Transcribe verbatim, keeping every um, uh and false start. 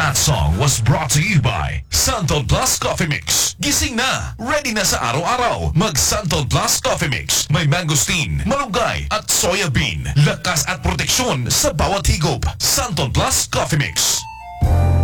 That song was brought to you by Santol Plus Coffee Mix. Gising na, ready na sa araw-araw. Mag Santol Plus Coffee Mix. May mangosteen, malunggay at soya bean. Lakas at proteksyon sa bawat higop. Santol Plus Coffee Mix.